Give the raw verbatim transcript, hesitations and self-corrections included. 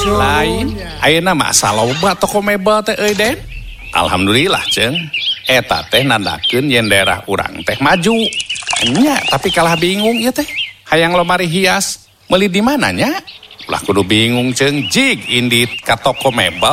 Lain ayeuna mah asa loba toko mebel teh euy Den. Alhamdulillah ceung. Eta teh nandakeun yen daerah urang teh maju. Nya tapi kalah bingung ieu teh. Hayang lomari hias meuli di mana nya? Ulah kudu bingung ceung jig indit ka toko mebel